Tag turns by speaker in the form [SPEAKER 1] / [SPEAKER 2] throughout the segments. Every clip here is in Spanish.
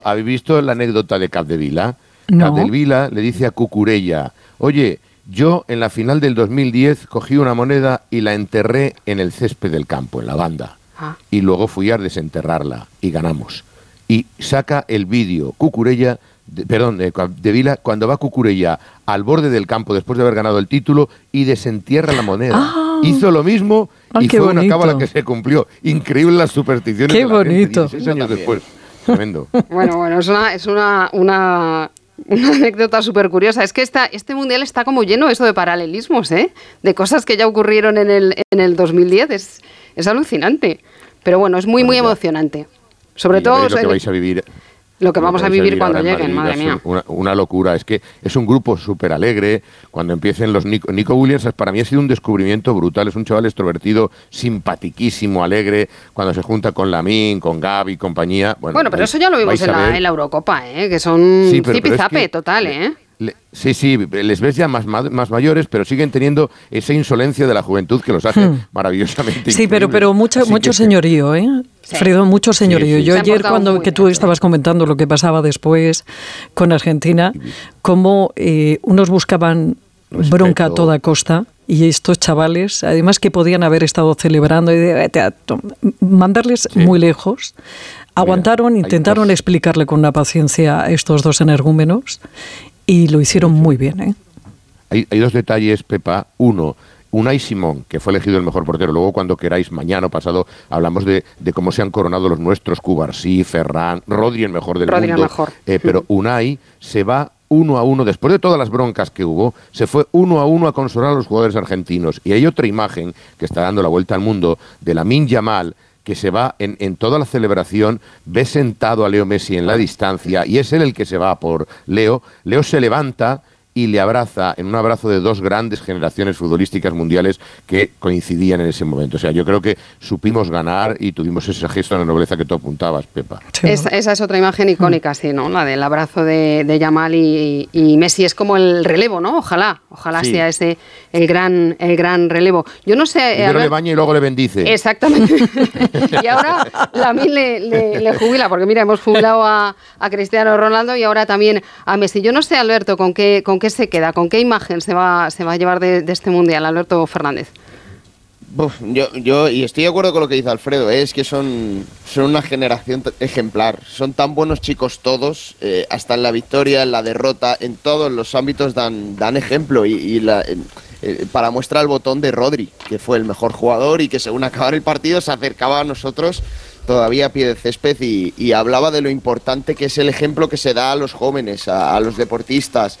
[SPEAKER 1] ¿Habéis visto la anécdota de Capdevila?
[SPEAKER 2] No.
[SPEAKER 1] Capdevila le dice a Cucurella, oye, yo en la final del 2010 cogí una moneda y la enterré en el césped del campo, en la banda. Y luego fui a desenterrarla y ganamos. Y saca el vídeo Cucurella, Capdevila, cuando va Cucurella al borde del campo después de haber ganado el título y desentierra la moneda. Hizo lo mismo y fue una cábala que se cumplió. Increíble las supersticiones
[SPEAKER 2] qué
[SPEAKER 1] de la
[SPEAKER 2] bonito.
[SPEAKER 1] gente 16 años después. Tremendo.
[SPEAKER 3] Bueno, es una anécdota súper curiosa. Es que este mundial está como lleno eso de paralelismos, ¿eh? De cosas que ya ocurrieron en el 2010. Es alucinante. Pero bueno, es muy emocionante. Sobre todo
[SPEAKER 1] lo que vais a vivir.
[SPEAKER 3] Lo que vamos a vivir cuando lleguen, madre mía.
[SPEAKER 1] Una locura. Es que es un grupo súper alegre. Cuando empiecen los Nico Williams, para mí ha sido un descubrimiento brutal. Es un chaval extrovertido, simpatiquísimo, alegre. Cuando se junta con Lamine, con Gavi y compañía. Bueno,
[SPEAKER 3] pero eso ya lo vimos en la Eurocopa, ¿eh? Que son zipizape total, ¿eh?
[SPEAKER 1] Sí, les ves ya más mayores, pero siguen teniendo esa insolencia de la juventud que los hace maravillosamente
[SPEAKER 2] Sí, pero mucho señorío, ¿eh? Sí. Fredo, mucho señorío. Sí. Yo ayer, que tú estabas comentando lo que pasaba después con Argentina, cómo unos buscaban bronca a toda costa y estos chavales, además que podían haber estado celebrando, mandarles muy lejos, aguantaron, intentaron explicarle con una paciencia a estos dos energúmenos y lo hicieron muy bien, ¿eh?
[SPEAKER 1] Hay dos detalles, Pepa. Uno, Unai Simón, que fue elegido el mejor portero. Luego, cuando queráis, mañana o pasado, hablamos de cómo se han coronado los nuestros, Cubarsí, Ferran, Rodri, el mejor del mundo. Pero Unai se va 1-1, después de todas las broncas que hubo, se fue 1-1 a consolar a los jugadores argentinos. Y hay otra imagen que está dando la vuelta al mundo de Lamine Yamal, que se va en toda la celebración, ve sentado a Leo Messi en la distancia y es él el que se va por Leo. Leo se levanta y le abraza en un abrazo de dos grandes generaciones futbolísticas mundiales que coincidían en ese momento. O sea, yo creo que supimos ganar y tuvimos ese gesto de la nobleza que tú apuntabas, Pepa.
[SPEAKER 3] Sí, ¿no? Esa es otra imagen icónica, sí, ¿no? La del abrazo de Yamal y Messi. Es como el relevo, ¿no? Ojalá sí, sea ese el gran relevo. Yo no sé...
[SPEAKER 1] Primero le baña y luego le bendice.
[SPEAKER 3] Exactamente. Y ahora Lamine le jubila, porque mira, hemos jubilado a Cristiano Ronaldo y ahora también a Messi. Yo no sé, Alberto, ¿con qué se queda? ¿Con qué imagen se va a llevar de este Mundial, Alberto Fernández?
[SPEAKER 4] Yo estoy de acuerdo con lo que dice Alfredo, es que son una generación ejemplar, son tan buenos chicos todos, hasta en la victoria, en la derrota, en todos los ámbitos dan ejemplo para muestra el botón de Rodri, que fue el mejor jugador y que según acabar el partido se acercaba a nosotros todavía a pie de césped y hablaba de lo importante que es el ejemplo que se da a los jóvenes, a los deportistas,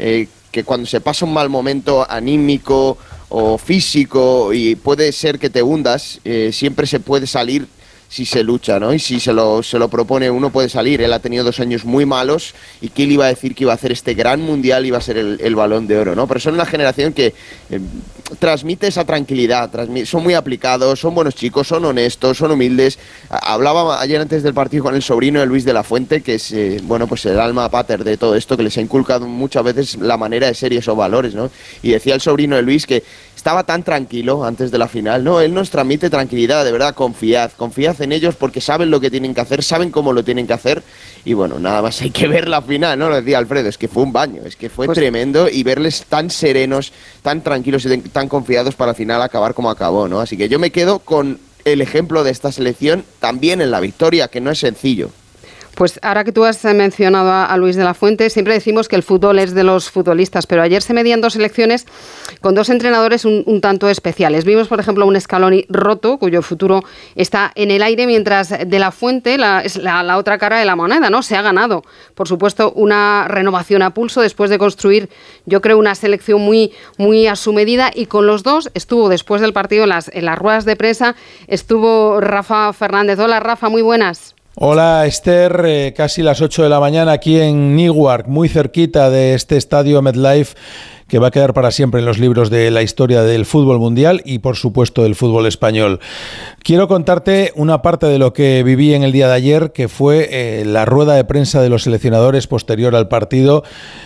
[SPEAKER 4] que cuando se pasa un mal momento anímico o físico y puede ser que te hundas, siempre se puede salir si se lucha, ¿no? Y si se lo propone uno puede salir. Él ha tenido 2 años muy malos y ¿quién le iba a decir que iba a hacer este gran mundial y iba a ser el Balón de Oro, ¿no? Pero son una generación que transmite esa tranquilidad, son muy aplicados, son buenos chicos, son honestos, son humildes. Hablaba ayer antes del partido con el sobrino de Luis de la Fuente, que es pues el alma pater de todo esto, que les ha inculcado muchas veces la manera de ser y esos valores, ¿no? Y decía el sobrino de Luis que estaba tan tranquilo antes de la final, ¿no? Él nos transmite tranquilidad, de verdad, confiad en ellos porque saben lo que tienen que hacer, saben cómo lo tienen que hacer y bueno, nada más hay que ver la final, ¿no? Lo decía Alfredo, es que fue un baño, es que fue tremendo y verles tan serenos, tan tranquilos y tan confiados para al final acabar como acabó, ¿no? Así que yo me quedo con el ejemplo de esta selección también en la victoria, que no es sencillo.
[SPEAKER 3] Pues ahora que tú has mencionado a Luis de la Fuente, siempre decimos que el fútbol es de los futbolistas, pero ayer se medían 2 selecciones con 2 entrenadores un tanto especiales. Vimos, por ejemplo, un Scaloni roto, cuyo futuro está en el aire, mientras de la Fuente es la otra cara de la moneda, ¿no? Se ha ganado, por supuesto, una renovación a pulso después de construir, yo creo, una selección muy, muy a su medida, y con los dos estuvo después del partido en las ruedas de prensa, estuvo Rafa Fernández. Hola, Rafa, muy buenas.
[SPEAKER 5] Hola Esther, casi las 8 de la mañana aquí en Newark, muy cerquita de este estadio MetLife que va a quedar para siempre en los libros de la historia del fútbol mundial y por supuesto del fútbol español. Quiero contarte una parte de lo que viví en el día de ayer, que fue la rueda de prensa de los seleccionadores posterior al partido,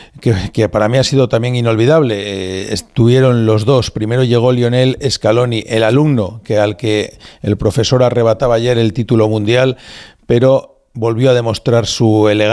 [SPEAKER 5] que para mí ha sido también inolvidable. Estuvieron los dos. Primero llegó Lionel Scaloni, el alumno al que el profesor arrebataba ayer el título mundial, pero volvió a demostrar su elegancia